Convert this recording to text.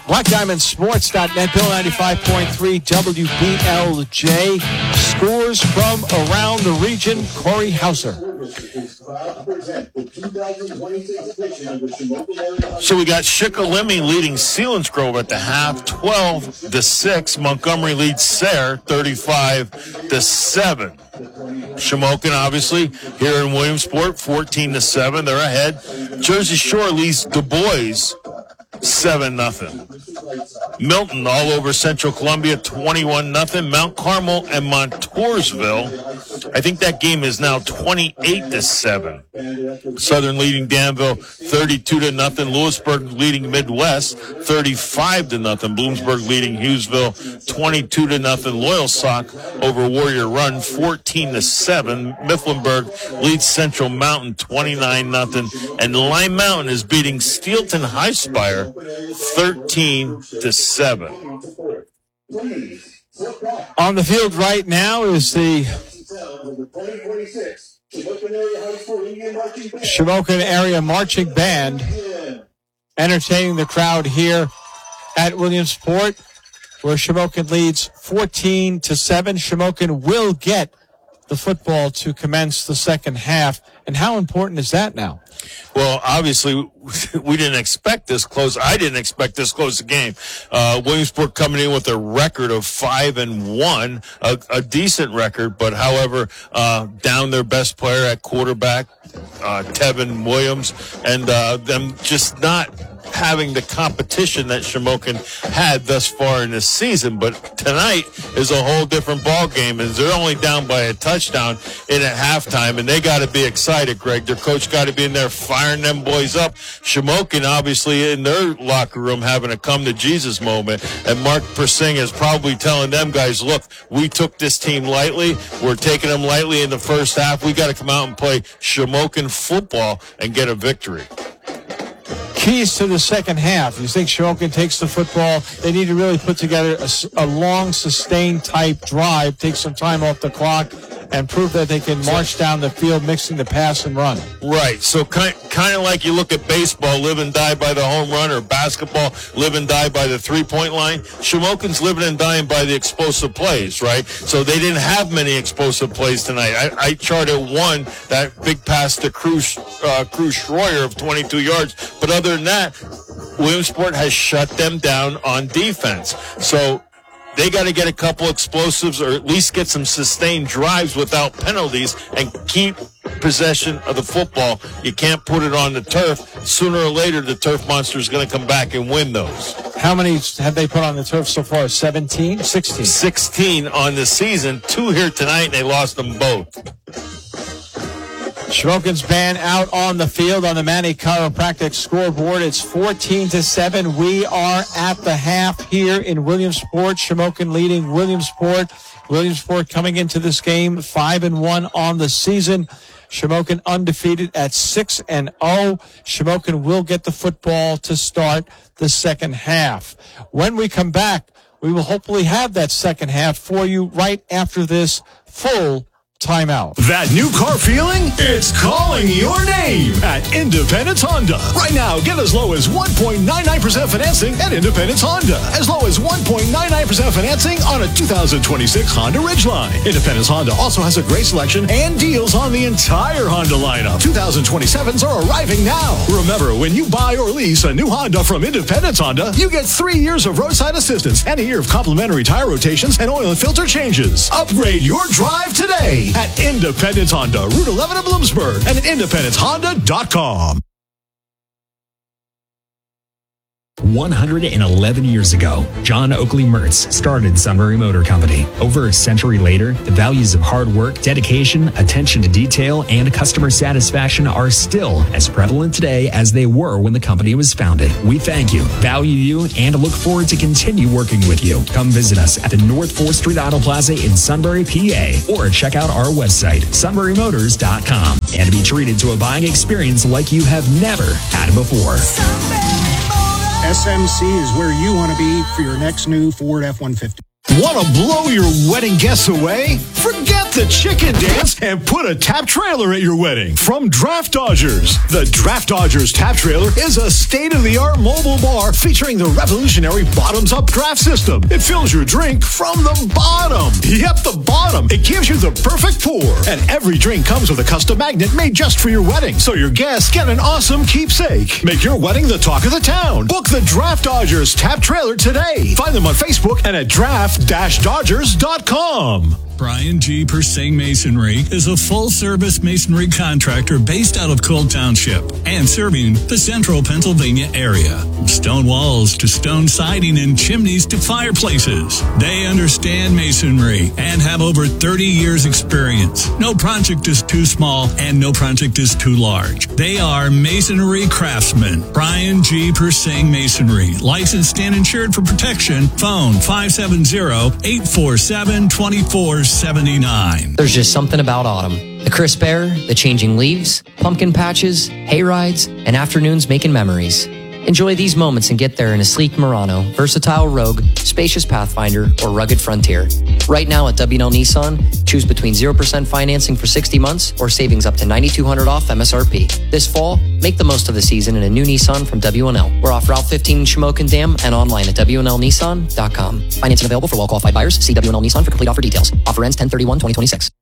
BlackDiamondSports.net, Bill 95.3 WBLJ. Scores from around the region, Corey Hauser. So we got Shikellamy leading Selinsgrove at the half, 12-6. Montgomery leads Sayre, 35-7. Shamokin, obviously, here in Williamsport, 14-7. They're ahead. Jersey Shore leads Du Bois 7-0. Milton all over Central Columbia, 21-0. Mount Carmel and Montoursville. I think that game is now 28-7. Southern leading Danville 32-0. Lewisburg leading Midwest 35-0. Bloomsburg leading Hughesville 22-0. Loyalsock over Warrior Run 14-7. Mifflinburg leads Central Mountain 29-0. And Lime Mountain is beating Steelton High Spire 13-7. On the field right now is the Shamokin Area Marching Band entertaining the crowd here at Williamsport, where Shamokin leads 14-7. Shamokin will get the football to commence the second half. And how important is that now? Well, obviously, we didn't expect this close. I didn't expect this close a game. Williamsport coming in with a record of 5-1, a decent record, but however, down their best player at quarterback, Tevin Williams, and them just not having the competition that Shamokin had thus far in this season. But tonight is a whole different ball game, and they're only down by a touchdown in at halftime, and they got to be excited, Greg. Their coach got to be in there firing them boys up. Shamokin, obviously, in their locker room having a come-to-Jesus moment, and Mark Persing is probably telling them guys, look, we took this team lightly. We're taking them lightly in the first half. We got to come out and play Shamokin football and get a victory. Keys to the second half. You think Shamokin takes the football? They need to really put together a long, sustained type drive, take some time off the clock, and prove that they can march down the field, mixing the pass and run. Right. So kind of like you look at baseball, live and die by the home run, or basketball, live and die by the three-point line. Shamokin's living and dying by the explosive plays, right? So they didn't have many explosive plays tonight. I charted one, that big pass to Cruz Schroyer of 22 yards. But other than that, Williamsport has shut them down on defense. So they got to get a couple explosives, or at least get some sustained drives without penalties and keep possession of the football. You can't put it on the turf. Sooner or later, the turf monster is going to come back and win those. How many have they put on the turf so far? 17? 16? 16 on the season. 2 here tonight, and they lost them both. Shamokin's band out on the field on the Manny Chiropractic scoreboard. It's 14-7. We are at the half here in Williamsport. Shamokin leading Williamsport. Williamsport coming into this game 5-1 on the season. Shamokin undefeated at 6-0. Shamokin will get the football to start the second half. When we come back, we will hopefully have that second half for you right after this full timeout. That new car feeling? It's calling your name at Independence Honda. Right now, get as low as 1.99% financing at Independence Honda. As low as 1.99% financing on a 2026 Honda Ridgeline. Independence Honda also has a great selection and deals on the entire Honda lineup. 2027s are arriving now. Remember, when you buy or lease a new Honda from Independence Honda, you get 3 years of roadside assistance and a year of complimentary tire rotations and oil and filter changes. Upgrade your drive today at Independence Honda, Route 11 of Bloomsburg, and at IndependenceHonda.com. 111 years ago, John Oakley Mertz started Sunbury Motor Company. Over a century later, the values of hard work, dedication, attention to detail, and customer satisfaction are still as prevalent today as they were when the company was founded. We thank you, value you, and look forward to continue working with you. Come visit us at the North 4th Street Auto Plaza in Sunbury, PA, or check out our website, sunburymotors.com, and be treated to a buying experience like you have never had before. SMC is where you want to be for your next new Ford F-150. Want to blow your wedding guests away? Forget the chicken dance and put a tap trailer at your wedding from Draft Dodgers. The Draft Dodgers tap trailer is a state-of-the-art mobile bar featuring the revolutionary bottoms-up draft system. It fills your drink from the bottom. Yep, the bottom. It gives you the perfect pour. And every drink comes with a custom magnet made just for your wedding, so your guests get an awesome keepsake. Make your wedding the talk of the town. Book the Draft Dodgers tap trailer today. Find them on Facebook and at draft-dodgers.com. Brian G. Persing Masonry is a full-service masonry contractor based out of Cole Township and serving the central Pennsylvania area. From stone walls to stone siding and chimneys to fireplaces. They understand masonry and have over 30 years experience. No project is too small and no project is too large. They are masonry craftsmen. Brian G. Persing Masonry. Licensed and insured for protection. Phone 570-847-2479. There's just something about autumn. The crisp air, the changing leaves, pumpkin patches, hay rides, and afternoons making memories. Enjoy these moments and get there in a sleek Murano, versatile Rogue, spacious Pathfinder, or rugged Frontier. Right now at W&L Nissan, choose between 0% financing for 60 months or savings up to $9,200 off MSRP. This fall, make the most of the season in a new Nissan from W&L. We're off Route 15 in Shamokin Dam and online at WNLNissan.com. Financing available for well-qualified buyers. See W&L Nissan for complete offer details. Offer ends 10/31/2026.